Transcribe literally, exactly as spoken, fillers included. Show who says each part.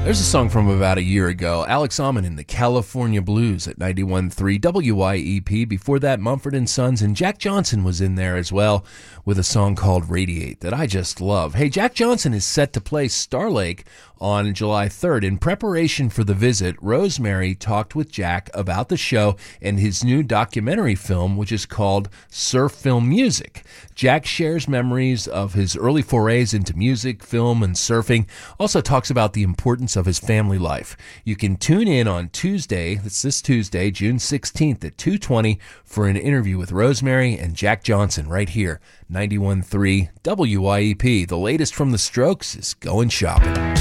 Speaker 1: There's a song from about a year ago. Alex Alman in the California Blues at ninety-one point three W Y E P. Before that, Mumford and Sons, and Jack Johnson was in there as well with a song called Radiate that I just love. Hey, Jack Johnson is set to play Star Lake on July third. In preparation for the visit, Rosemary talked with Jack about the show and his new documentary film, which is called Surf Film Music. Jack shares memories of his early forays into music, film, and surfing. Also talks about the importance of his family life. You can tune in on Tuesday, that's this Tuesday, June sixteenth at two twenty for an interview with Rosemary and Jack Johnson right here, ninety-one point three W Y E P. The latest from the Strokes is Going Shopping.